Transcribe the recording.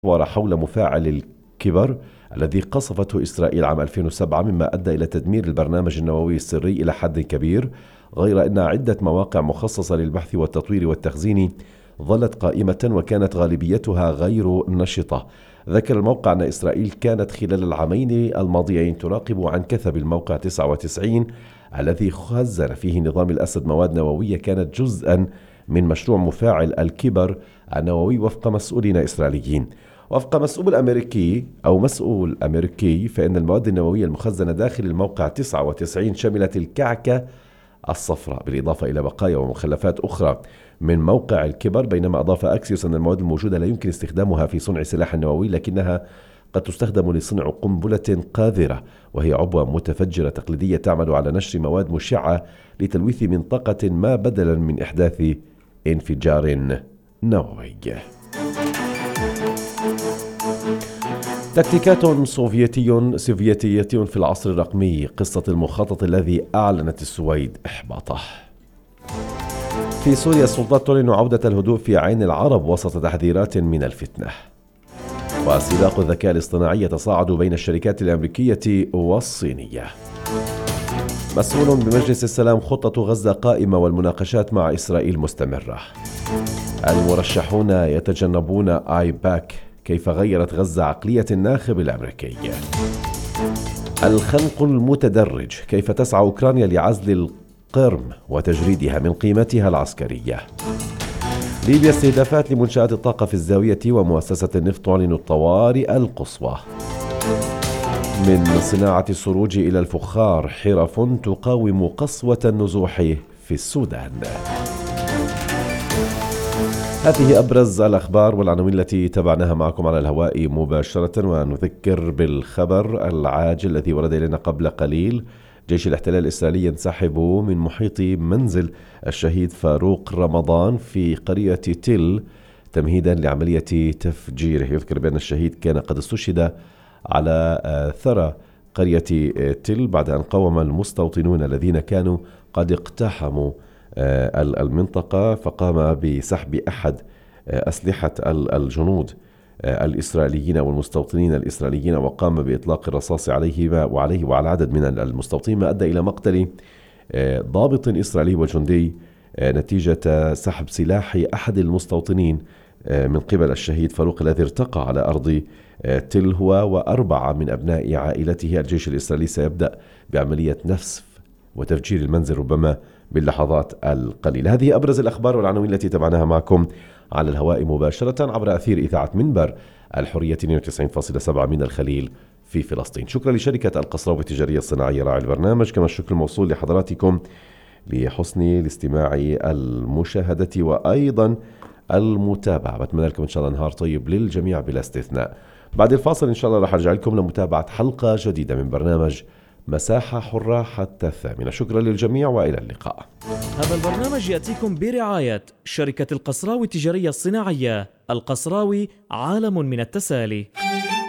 حول مفاعل الكبر الذي قصفته إسرائيل عام 2007، مما أدى إلى تدمير البرنامج النووي السري إلى حد كبير، غير أن عدة مواقع مخصصة للبحث والتطوير والتخزين ظلت قائمة وكانت غالبيتها غير نشطة. ذكر الموقع أن إسرائيل كانت خلال العامين الماضيين تراقب عن كثب الموقع 99 الذي خزن فيه نظام الأسد مواد نووية كانت جزءا من مشروع مفاعل الكبر النووي وفق مسؤولين إسرائيليين. وفق مسؤول أمريكي فإن المواد النووية المخزنة داخل الموقع 99 شملت الكعكة الصفراء بالإضافة إلى بقايا ومخلفات أخرى من موقع الكبر، بينما أضاف أكسيوس أن المواد الموجودة لا يمكن استخدامها في صنع سلاح نووي، لكنها قد تستخدم لصنع قنبلة قاذرة، وهي عبوة متفجرة تقليدية تعمل على نشر مواد مشعة لتلويث منطقة ما بدلا من إحداث انفجار نووي. تكتيكات سوفيتية في العصر الرقمي، قصة المخطط الذي أعلنت السويد إحباطه. في سوريا السلطات تعلن عودة الهدوء في عين العرب وسط تحذيرات من الفتنة. وسباق الذكاء الاصطناعي يتصاعد بين الشركات الأمريكية والصينية. مسؤول بمجلس السلام خطة غزة قائمة والمناقشات مع إسرائيل مستمرة. المرشحون يتجنبون آيباك، كيف غيرت غزة عقلية الناخب الأمريكي. الخنق المتدرج، كيف تسعى أوكرانيا لعزل القرم وتجريدها من قيمتها العسكرية. ليبيا استهدافات لمنشآت الطاقة في الزاوية، ومؤسسة النفط تعلن الطوارئ القصوى. من صناعة السروج إلى الفخار، حرف تقاوم قسوة النزوح في السودان. هذه أبرز الأخبار والعناوين التي تابعناها معكم على الهواء مباشرة، ونذكر بالخبر العاجل الذي ورد إلينا قبل قليل. جيش الاحتلال الإسرائيلي ينسحب من محيط منزل الشهيد فاروق رمضان في قرية تل تمهيدا لعملية تفجيره. يذكر بأن الشهيد كان قد استشهد على ثرى قرية تل بعد أن قاوم المستوطنون الذين كانوا قد اقتحموا المنطقة، فقام بسحب أحد أسلحة الجنود الإسرائيليين والمستوطنين الإسرائيليين، وقام بإطلاق الرصاص عليه وعلى عدد من المستوطنين، ما أدى إلى مقتل ضابط إسرائيلي وجندي نتيجة سحب سلاح أحد المستوطنين من قبل الشهيد فاروق الذي ارتقى على أرض تل هو و4 من أبناء عائلته. الجيش الإسرائيلي سيبدأ بعملية نسف وتفجير المنزل ربما باللحظات القليلة. هذه أبرز الأخبار والعناوين التي تابعناها معكم على الهواء مباشرة عبر أثير إذاعة منبر الحرية 92.7 من الخليل في فلسطين. شكرا لشركة القصراوي التجارية الصناعية راعي البرنامج، كما الشكر الموصول لحضراتكم لحسن الاستماع المشاهدة وأيضا المتابعة. بتمنى لكم إن شاء الله نهار طيب للجميع بلا استثناء. بعد الفاصل إن شاء الله راح أرجع لكم لمتابعة حلقة جديدة من برنامج مساحة حرة حتى 8. شكرا للجميع وإلى اللقاء. هذا البرنامج يأتيكم برعاية شركة القصراوي التجارية الصناعية. القصراوي، عالم من التسالي.